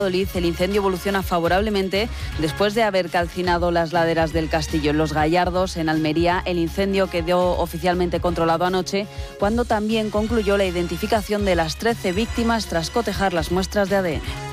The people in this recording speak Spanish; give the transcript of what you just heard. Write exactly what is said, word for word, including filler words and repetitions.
El incendio evoluciona favorablemente después de haber calcinado las laderas del castillo. En Los Gallardos, en Almería, el incendio quedó oficialmente controlado anoche, cuando también concluyó la identificación de las trece víctimas tras cotejar las muestras de A D N.